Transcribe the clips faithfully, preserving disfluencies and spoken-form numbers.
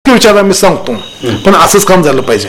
युक्ती विचारा मी सांगतो, पण असंच काम झालं पाहिजे.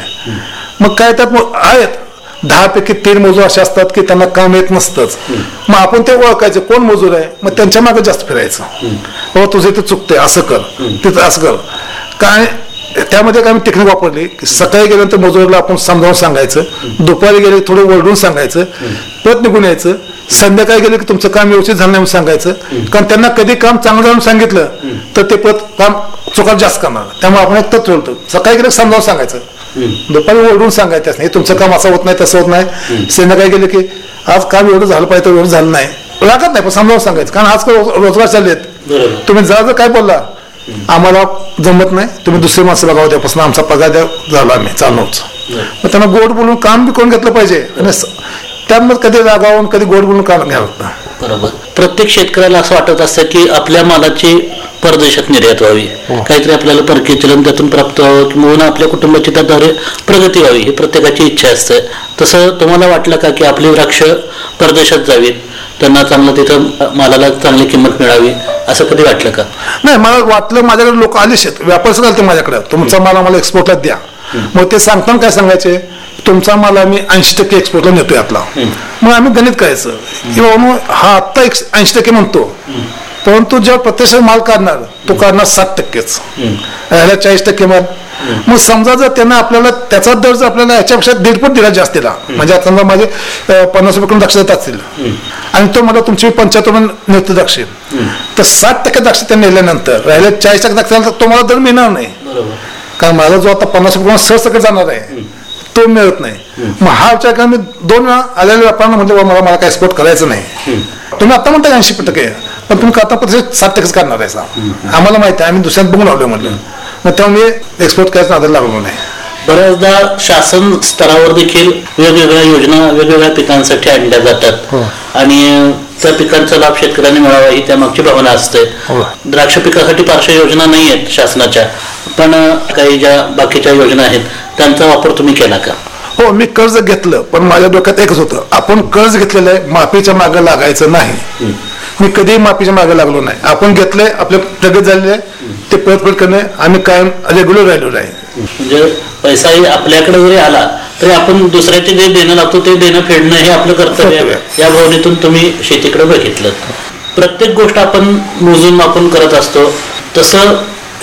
मग काय त्यात आहेत दहा पैकी तीन मजूर असे असतात की त्यांना काम येत नसतंच. मग आपण ते ओळखायचं कोण मजूर आहे, मग त्यांच्या मागे जास्त फिरायचं. बाबा तुझं इथे चुकतंय, असं कर, तिथं असं कर. काय त्यामध्ये काय टेक्निक वापरली की सकाळी गेल्यानंतर मजुराला आपण समजावून सांगायचं, दुपारी गेले थोडं ओरडून सांगायचं, परत निघून यायचं, संध्याकाळी गेले की तुमचं काम व्यवस्थित झालं नाही सांगायचं. कारण त्यांना कधी काम चांगलं झालं सांगितलं तर ते परत काम चुका जास्त करणार. त्यामुळे आपण एक तत्व ठेवतो, सकाळी गेले समजावून सांगायचं, दुपारी ओरडून सांगायचं नाही तुमचं काम असं होत नाही तसं होत नाही. संध्याकाळी गेले की आज काम एवढं झालं पाहिजे तर एवढं झालं नाही, लागत नाही, पण समजावून सांगायचं. कारण आजकाल रोजगार चाललेत, तुम्ही जरा जर काय बोलला आम्हाला जमत नाही, तुम्ही दुसरी माणसं बघावं, त्यापासून आमचा पगार द्या झाला आम्ही चालूच. मग त्यांना गोड बोलून काम बी करून घेतलं पाहिजे आणि त्यामध्ये कधी रागावून कधी गोड बोलून काम घ्यावं लागतं. बरोबर. प्रत्येक शेतकऱ्याला असं वाटत असतं की आपल्या मालाची परदेशात निर्यात व्हावी, काहीतरी आपल्याला परकीय चलन त्यातून प्राप्त व्हावं किंवा आपल्या कुटुंबाची त्याद्वारे प्रगती व्हावी ही प्रत्येकाची इच्छा असते. तसं तुम्हाला वाटलं का की आपली द्राक्ष परदेशात जावीत, त्यांना चांगलं तिथं मालाला चांगली किंमत मिळावी, असं कधी वाटलं का? नाही, मला वाटलं माझ्याकडे लोक आले शेत व्यापार घालते माझ्याकडे, तुमचा माल आम्हाला एक्सपोर्टला द्या. मग ते सांगताना काय सांगायचे, तुमचा माल आम्ही ऐंशी टक्के एक्सपोर्टला नेतोय आपला. मग आम्ही गणित करायचं की बाबा हा आत्ता ऐंशी टक्के म्हणतो, परंतु जेव्हा प्रत्यक्ष माल काढणार तो काढणार सात टक्केच, ह्याला चाळीस टक्के माल. मग समजा जर त्यांना आपल्याला त्याचा दर जर आपल्याला याच्यापेक्षा दीडपट दिला जास्त दिला, म्हणजे आता समजा माझे पन्नास रुपये द्राक्ष देत असतील आणि तो मला तुमची पंच्याहत्तर नेतो द्राक्ष, तर साठ टक्के द्राक्ष त्यांनी नेल्यानंतर राहिल्या चाळीस टक्के द्राक्ष तो मला दर मिळणार नाही. कारण माझा जो आता पन्नास रुपये सहज जाणार आहे तो मिळत नाही. मग हा विचार करून मी दोन वेळा आलेल्या व्यापाऱ्यांना म्हटलं मला मला काय एक्सपोर्ट करायचं नाही. तुम्ही आता म्हणता ऐंशी टक्के, पण तुम्ही आता प्रतिशत सात टक्केच करणार आहे, आम्हाला माहिती आहे, आम्ही दुसऱ्यात बघून लावलं म्हटलं. मग तेव्हा मी एक्सपोर्ट करायचं नादाला लागलो नाही. बऱ्याचदा शासन स्तरावर देखील वेगवेगळ्या योजना वेगवेगळ्या पिकांसाठी आणल्या जातात आणि त्या पिकांचा लाभ शेतकऱ्यांनी मिळावा ही त्यामागची भावना असते. द्राक्ष पिकासाठी फारशा योजना नाही आहेत शासनाच्या, पण काही ज्या बाकीच्या योजना आहेत त्यांचा वापर तुम्ही केला का? हो, मी कर्ज घेतलं, पण माझ्या डोक्यात एकच होतं, आपण कर्ज घेतलेलं आहे माफीच्या मागे लागायचं नाही. मी कधीही माफीच्या मागे लागलो नाही. आपण घेतलंय, आपले प्रगत झालेले ते परतफेड करणे आम्ही कायम रेग्युलर राहिलेलो आहे. म्हणजे पैसाही आपल्याकडे जरी आला तरी आपण दुसऱ्याचे जे देणं लागतो ते देणं फेडणं हे आपलं कर्तव्य आहे. या भावनेतून तुम्ही शेतीकडे बघितलं. प्रत्येक गोष्ट आपण मोजून मापून करत असतो, तसं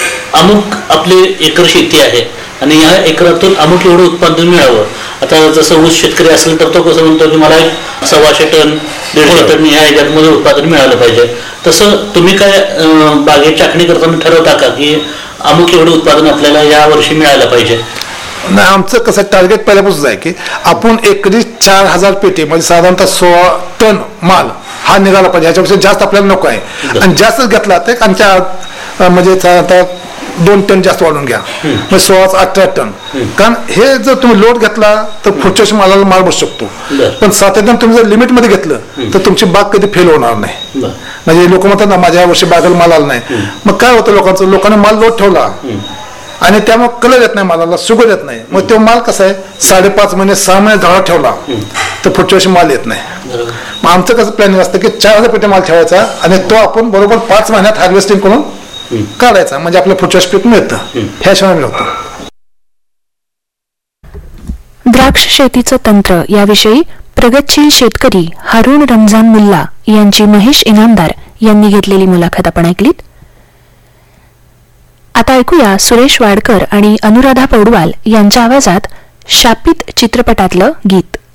अमुक आपली एकर शेती आहे आणि या एकरातून अमुक एवढं उत्पादन मिळावं. आता जसं ऊस शेतकरी असेल तर तो कसं म्हणतो की मला एक सव्वाशे टन दीडशे टन ह्या ह्याच्यामध्ये उत्पादन मिळालं पाहिजे. तसं तुम्ही काय बागेची आखणी करताना ठरवता का की अमुक एवढं उत्पादन आपल्याला या वर्षी मिळालं पाहिजे? नाही, आमचं कसं टार्गेट पहिल्यापासूनच आहे की आपण एकरी चार हजार पेटी म्हणजे साधारणतः सोळा टन माल हा निघाला पाहिजे, ह्याच्यापेक्षा जास्त आपल्याला नको आहे. आणि जास्त घेतला तर आमच्या म्हणजे साधारणतः दोन टन जास्त वाढून घ्या, म्हणजे सोळा अठरा टन. कारण हे जर तुम्ही लोड घेतला तर पुढच्या वर्षी मालाला माल बसू शकतो, पण सातत्यानं तुम्ही जर लिमिट मध्ये घेतलं तर तुमची बाग कधी फेल होणार नाही. म्हणजे लोक म्हणतात ना माझ्या वर्षी बागेला माल आला नाही, मग काय होतं लोकांचं, लोकांनी माल लोड ठेवला आणि त्यामुळे कलर येत नाही मालाला, सुगंध येत नाही. मग तो माल कसा आहे साडेपाच महिने सहा महिने झाडा ठेवला तर पुढच्या वर्षी माल येत नाही. मग आमचं कसं प्लॅनिंग असतं की चार हजार पेटी माल ठेवायचा आणि तो आपण बरोबर पाच महिन्यात हार्वेस्टिंग करून काढायचा, म्हणजे आपल्या पुढच्या पीक मिळतं. ह्या शिवाय होतं. द्राक्ष शेतीचं तंत्र याविषयी प्रगतशील शेतकरी हारून रमजान मुल्ला यांची महेश इनामदार यांनी घेतलेली मुलाखत आपण ऐकलीत. आता ऐकूया सुरेश वाडकर आणि अनुराधा पौडवाल यांच्या आवाजात शापित चित्रपटातलं गीत.